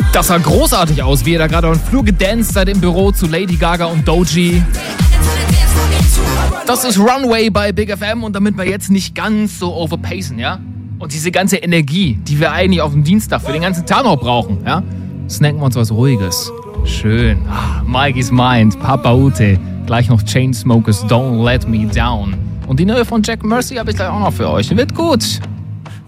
Das sah großartig aus, wie ihr da gerade auf dem Flur gedanced seid im Büro zu Lady Gaga und Doechii. Das ist Runway bei Big FM und damit wir jetzt nicht ganz so overpacen, ja? Und diese ganze Energie, die wir eigentlich auf dem Dienstag für den ganzen Tag noch brauchen, ja? Snacken wir uns was Ruhiges. Schön. Mikey's Mind, Papa Ute. Gleich noch Chainsmokers, Don't Let Me Down. Und die neue von Jack Mercy habe ich gleich auch noch für euch. Wird gut.